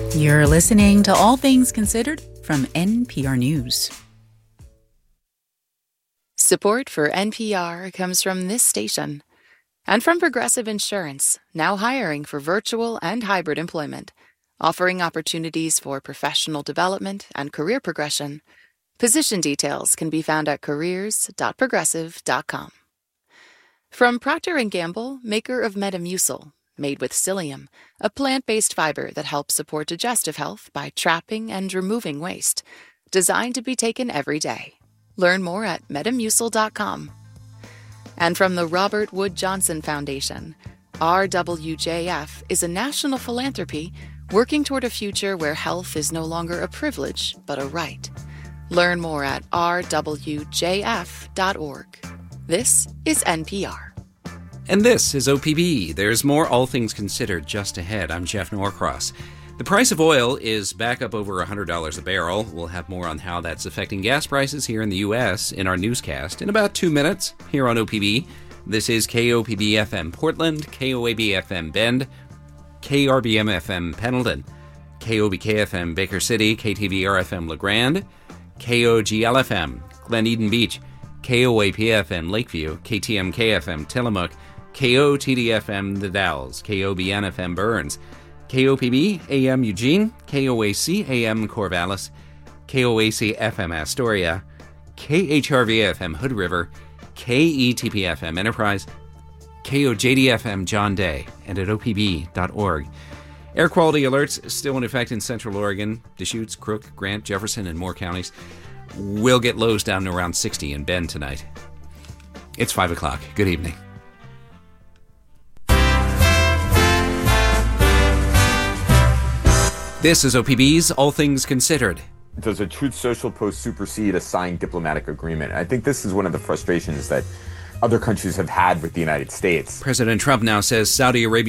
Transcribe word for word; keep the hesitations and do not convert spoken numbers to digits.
You're listening to All Things Considered from N P R News. Support for N P R comes from this station and from Progressive Insurance, now hiring for virtual and hybrid employment, offering opportunities for professional development and career progression. Position details can be found at careers dot progressive dot com. From Procter and Gamble, maker of Metamucil, made with psyllium, a plant-based fiber that helps support digestive health by trapping and removing waste, designed to be taken every day. Learn more at metamucil dot com. And from the Robert Wood Johnson Foundation, R W J F is a national philanthropy working toward a future where health is no longer a privilege, but a right. Learn more at r w j f dot org. This is N P R. And this is O P B. There's more All Things Considered just ahead. I'm Jeff Norcross. The price of oil is back up over one hundred dollars a barrel. We'll have more on how that's affecting gas prices here in the U S in our newscast in about two minutes here on O P B. This is K O P B F M Portland, K O A B F M Bend, K R B M F M Pendleton, K O B K F M Baker City, K T V R F M LeGrand, K O G L F M Glen Eden Beach, K O A P F M Lakeview, K T M K F M Tillamook, K O T D F M The Dalles, K O B N F M Burns, K O P B A M Eugene, K O A C A M Corvallis, K O A C F M Astoria, K H R V F M Hood River, K E T P F M Enterprise, K O J D F M John Day, and at O P B dot org. Air quality alerts still in effect in Central Oregon, Deschutes, Crook, Grant, Jefferson, and more counties. We'll get lows down to around sixty in Bend tonight. It's five o'clock. Good evening. This is O P B's All Things Considered. Does a Truth Social post supersede a signed diplomatic agreement? I think this is one of the frustrations that other countries have had with the United States. President Trump now says Saudi Arabia